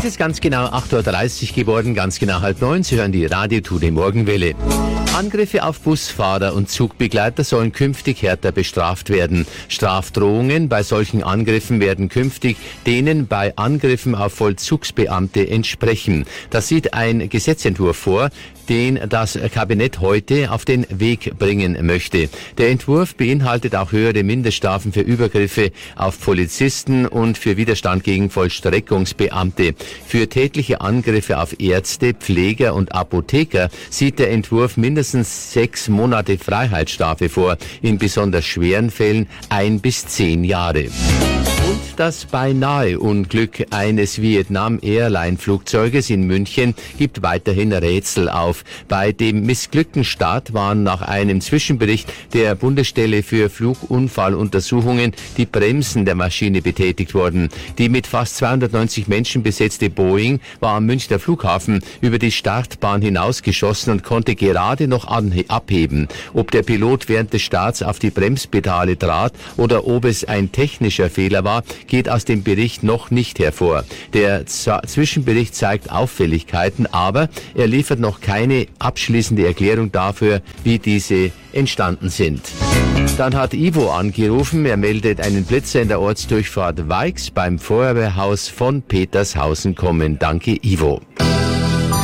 Es ist ganz genau 8:30 Uhr geworden, ganz genau 8:30. Sie hören die Radio-Tour Morgenwelle. Angriffe auf Busfahrer und Zugbegleiter sollen künftig härter bestraft werden. Strafdrohungen bei solchen Angriffen werden künftig denen bei Angriffen auf Vollzugsbeamte entsprechen. Das sieht ein Gesetzentwurf vor, den das Kabinett heute auf den Weg bringen möchte. Der Entwurf beinhaltet auch höhere Mindeststrafen für Übergriffe auf Polizisten und für Widerstand gegen Vollstreckungsbeamte. Für tätliche Angriffe auf Ärzte, Pfleger und Apotheker sieht der Entwurf mindestens 6 Monate Freiheitsstrafe vor, in besonders schweren Fällen 1 bis 10 Jahre. Und das Beinahe-Unglück eines Vietnam-Airline-Flugzeuges in München gibt weiterhin Rätsel auf. Bei dem missglückten Start waren nach einem Zwischenbericht der Bundesstelle für Flugunfalluntersuchungen die Bremsen der Maschine betätigt worden. Die mit fast 290 Menschen besetzte Boeing war am Münchner Flughafen über die Startbahn hinausgeschossen und konnte gerade noch abheben. Ob der Pilot während des Starts auf die Bremspedale trat oder ob es ein technischer Fehler war, geht aus dem Bericht noch nicht hervor. Der Zwischenbericht zeigt Auffälligkeiten, aber er liefert noch keine abschließende Erklärung dafür, wie diese entstanden sind. Dann hat Ivo angerufen. Er meldet einen Blitzer in der Ortsdurchfahrt Weix beim Feuerwehrhaus von Petershausen kommen. Danke, Ivo.